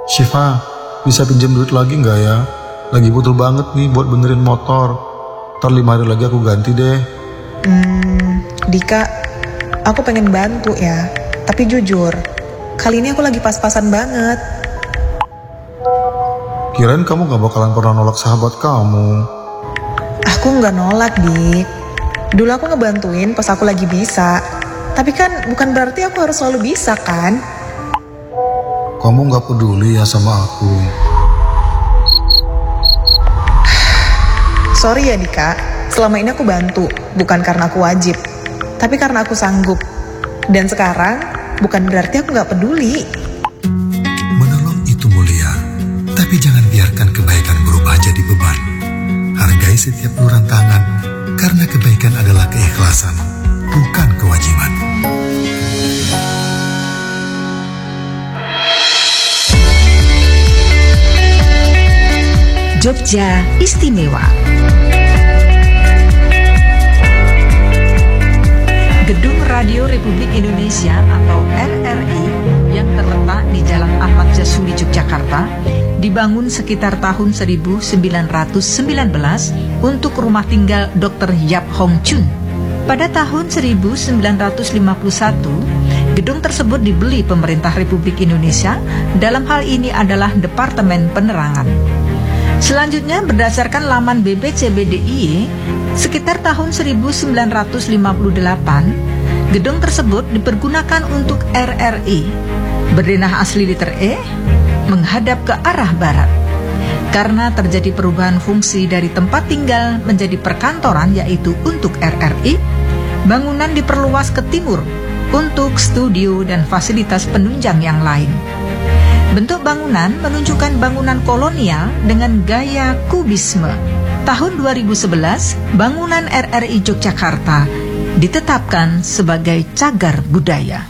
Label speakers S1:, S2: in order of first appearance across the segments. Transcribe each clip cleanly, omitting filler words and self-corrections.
S1: Syifa, bisa pinjam duit lagi nggak ya? Lagi butuh banget nih buat benerin motor. Ntar 5 hari lagi aku ganti deh.
S2: Dika, aku pengen bantu ya. Tapi jujur, kali ini aku lagi pas-pasan banget.
S1: Kirain kamu gak bakalan pernah nolak sahabat kamu.
S2: Aku nggak nolak, Dik. Dulu aku ngebantuin pas aku lagi bisa. Tapi kan bukan berarti aku harus selalu bisa kan?
S1: Kamu gak peduli ya sama aku.
S2: Sorry ya Dika, selama ini aku bantu. Bukan karena aku wajib, tapi karena aku sanggup. Dan sekarang, bukan berarti aku gak peduli.
S3: Menolong itu mulia, tapi jangan biarkan kebaikan berubah jadi beban. Hargai setiap uluran tangan, karena kebaikan adalah keikhlasan, bukan kewajiban.
S4: Jogja Istimewa. Gedung Radio Republik Indonesia atau RRI yang terletak di Jalan Ahmad Jasuli, Yogyakarta, dibangun sekitar tahun 1919 untuk rumah tinggal Dr. Yap Hong Chun. Pada tahun 1951, gedung tersebut dibeli pemerintah Republik Indonesia, dalam hal ini adalah Departemen Penerangan. Selanjutnya berdasarkan laman BPCB-DIY, sekitar tahun 1958, gedung tersebut dipergunakan untuk RRI, berdenah asli liter E, menghadap ke arah barat. Karena terjadi perubahan fungsi dari tempat tinggal menjadi perkantoran yaitu untuk RRI, bangunan diperluas ke timur untuk studio dan fasilitas penunjang yang lain. Bentuk bangunan menunjukkan bangunan kolonial dengan gaya kubisme. Tahun 2011, bangunan RRI Yogyakarta ditetapkan sebagai cagar budaya.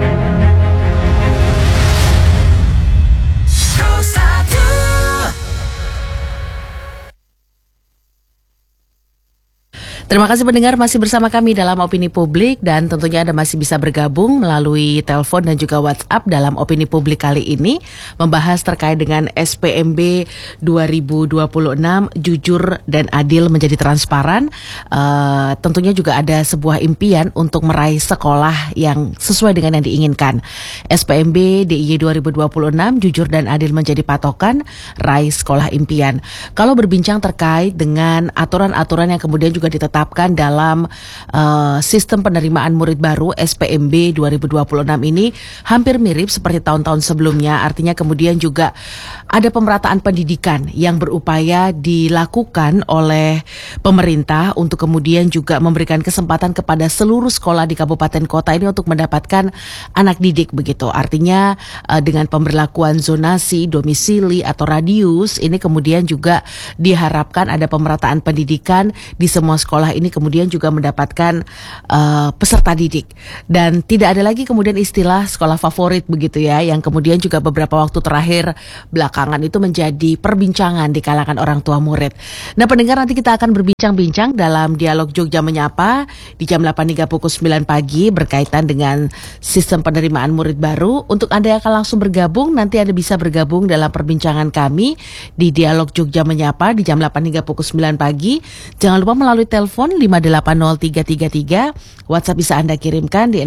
S5: Terima kasih pendengar masih bersama kami dalam Opini Publik, dan tentunya Anda masih bisa bergabung melalui telepon dan juga WhatsApp dalam Opini Publik kali ini membahas terkait dengan SPMB 2026 jujur dan adil menjadi transparan. Tentunya juga ada sebuah impian untuk meraih sekolah yang sesuai dengan yang diinginkan. SPMB DIY 2026 jujur dan adil menjadi patokan raih sekolah impian. Kalau berbincang terkait dengan aturan-aturan yang kemudian juga ditetapkan dalam sistem penerimaan murid baru SPMB 2026 ini hampir mirip seperti tahun-tahun sebelumnya. Artinya kemudian juga ada pemerataan pendidikan yang berupaya dilakukan oleh pemerintah untuk kemudian juga memberikan kesempatan kepada seluruh sekolah di kabupaten kota ini untuk mendapatkan anak didik begitu. Artinya dengan pemberlakuan zonasi, domisili atau radius ini kemudian juga diharapkan ada pemerataan pendidikan di semua sekolah ini kemudian juga mendapatkan peserta didik, dan tidak ada lagi kemudian istilah sekolah favorit begitu ya, yang kemudian juga beberapa waktu terakhir belakangan itu menjadi perbincangan di kalangan orang tua murid. Nah pendengar, nanti kita akan berbincang-bincang dalam dialog Jogja Menyapa di jam 8 hingga pukul 9 pagi berkaitan dengan sistem penerimaan murid baru. Untuk Anda yang akan langsung bergabung, nanti Anda bisa bergabung dalam perbincangan kami di dialog Jogja Menyapa di jam 8 hingga pukul 9 pagi. Jangan lupa melalui telepon 5803333, WhatsApp bisa Anda kirimkan di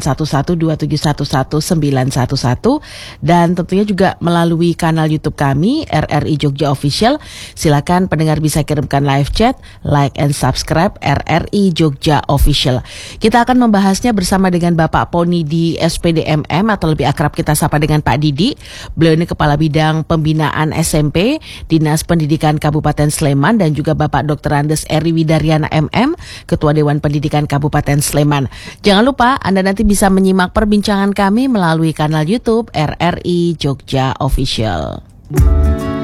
S5: 081127119111, dan tentunya juga melalui kanal YouTube kami RRI Jogja Official. Silakan pendengar bisa kirimkan live chat, like and subscribe RRI Jogja Official. Kita akan membahasnya bersama dengan Bapak Poni di SPDMM atau lebih akrab kita sapa dengan Pak Didi. Beliau ini Kepala Bidang Pembinaan SMP Dinas Pendidikan Kabupaten Sleman, dan juga Bapak Dr. Andes Eri Widaryana MM, Ketua Dewan Pendidikan Kabupaten Sleman. Jangan lupa Anda nanti bisa menyimak perbincangan kami melalui kanal YouTube RRI Jogja Official.